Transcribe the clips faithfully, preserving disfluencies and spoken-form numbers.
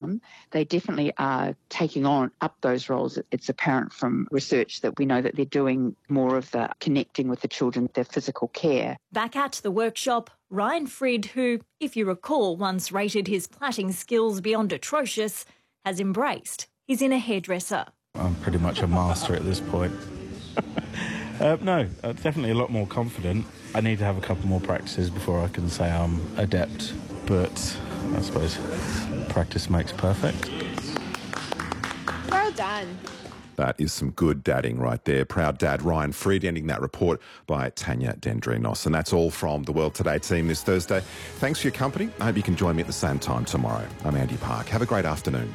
on, they definitely are taking on up those roles. It's apparent from research that we know that they're doing more of the connecting with the children, their physical care. Back at the workshop, Ryan Frid, who, if you recall, once rated his plaiting skills beyond atrocious, has embraced his inner hairdresser. I'm pretty much a master at this point. uh, no, uh, definitely a lot more confident. I need to have a couple more practices before I can say I'm adept, but I suppose practice makes perfect. Well done. That is some good dadding right there. Proud dad Ryan Frid ending that report by Tanya Dendrinos. And that's all from the World Today team this Thursday. Thanks for your company. I hope you can join me at the same time tomorrow. I'm Andy Park. Have a great afternoon.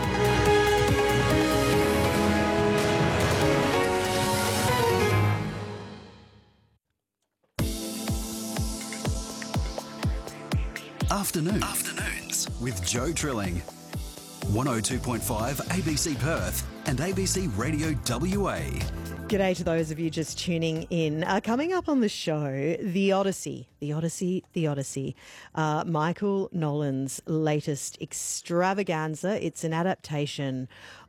Afternoons. Afternoons with Joe Trilling. one oh two point five A B C Perth and A B C Radio W A. G'day to those of you just tuning in. Uh, coming up on the show, The Odyssey. The Odyssey, The Odyssey. Uh, Michael Nolan's latest extravaganza. It's an adaptation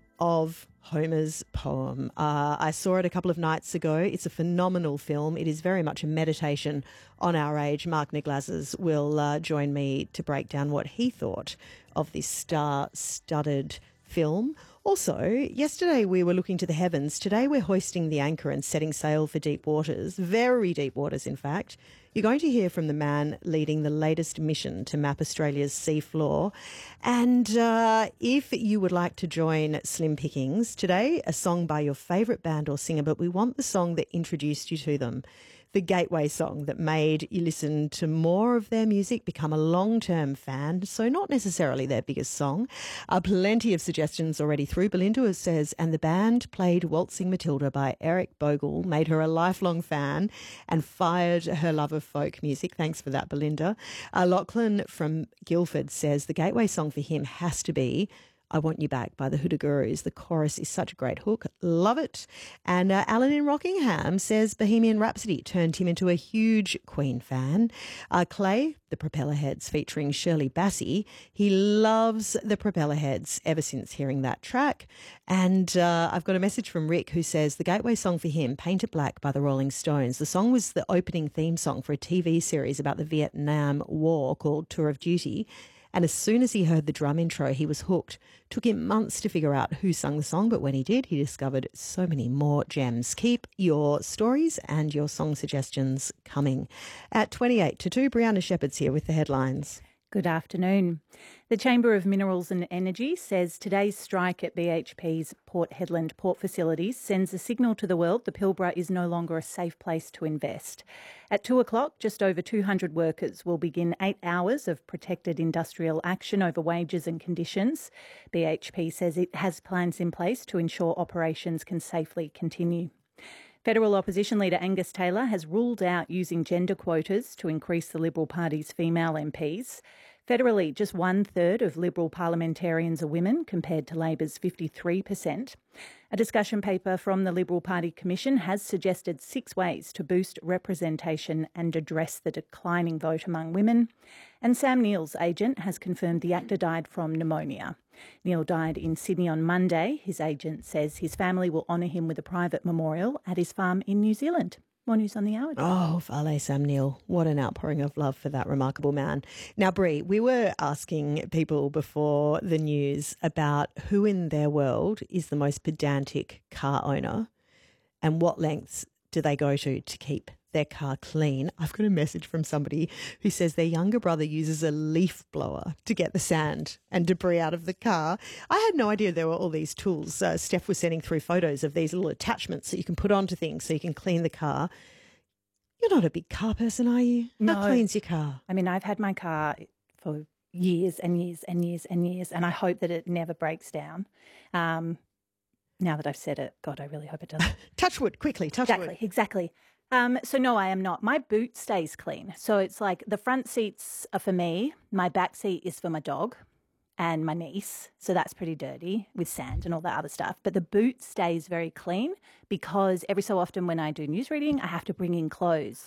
of Homer's poem. Uh, I saw it a couple of nights ago. It's a phenomenal film. It is very much a meditation on our age. Mark Niglazes will uh, join me to break down what he thought of this star-studded film. Also, yesterday we were looking to the heavens. Today we're hoisting the anchor and setting sail for deep waters, very deep waters in fact. You're going to hear from the man leading the latest mission to map Australia's seafloor. And uh, if you would like to join Slim Pickings, today a song by your favourite band or singer, but we want the song that introduced you to them. The gateway song that made you listen to more of their music, become a long-term fan, so not necessarily their biggest song. Uh, plenty of suggestions already through. Belinda says, and the band played Waltzing Matilda by Eric Bogle, made her a lifelong fan and fired her love of folk music. Thanks for that, Belinda. Uh, Lachlan from Guildford says the gateway song for him has to be I Want You Back by the Hoodoo Gurus. The chorus is such a great hook. Love it. And uh, Alan in Rockingham says Bohemian Rhapsody turned him into a huge Queen fan. Uh, Clay, the Propellerheads featuring Shirley Bassey. He loves the Propellerheads ever since hearing that track. And uh, I've got a message from Rick who says the gateway song for him, Paint It Black by the Rolling Stones. The song was the opening theme song for a T V series about the Vietnam War called Tour of Duty. And as soon as he heard the drum intro, he was hooked. Took him months to figure out who sung the song, but when he did, he discovered so many more gems. Keep your stories and your song suggestions coming. At twenty-eight to two, Brianna Shepherd's here with the headlines. Good afternoon. The Chamber of Minerals and Energy says today's strike at B H P's Port Hedland port facilities sends a signal to the world the Pilbara is no longer a safe place to invest. At two o'clock, just over two hundred workers will begin eight hours of protected industrial action over wages and conditions. B H P says it has plans in place to ensure operations can safely continue. Federal opposition leader Angus Taylor has ruled out using gender quotas to increase the Liberal Party's female M Ps. Federally, just one-third of Liberal parliamentarians are women, compared to Labor's fifty-three percent. A discussion paper from the Liberal Party Commission has suggested six ways to boost representation and address the declining vote among women. And Sam Neill's agent has confirmed the actor died from pneumonia. Neill died in Sydney on Monday. His agent says his family will honour him with a private memorial at his farm in New Zealand. More news on the hour. Oh, Vale Sam Neill. What an outpouring of love for that remarkable man. Now, Brie, we were asking people before the news about who in their world is the most pedantic car owner and what lengths do they go to to keep their car clean. I've got a message from somebody who says their younger brother uses a leaf blower to get the sand and debris out of the car. I had no idea there were all these tools. Uh, Steph was sending through photos of these little attachments that you can put onto things so you can clean the car. You're not a big car person, are you? No. How cleans your car? I mean, I've had my car for years and years and years and years, and I hope that it never breaks down. Um, now that I've said it, God, I really hope it doesn't. Touch wood, quickly, touch exactly, wood. Exactly, exactly. Um, so no, I am not. My boot stays clean. So it's like the front seats are for me, my back seat is for my dog and my niece. So that's pretty dirty with sand and all that other stuff. But the boot stays very clean because every so often when I do news reading, I have to bring in clothes.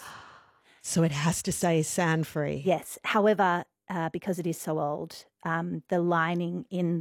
So it has to stay sand-free. Yes. However, uh, because it is so old, um, the lining in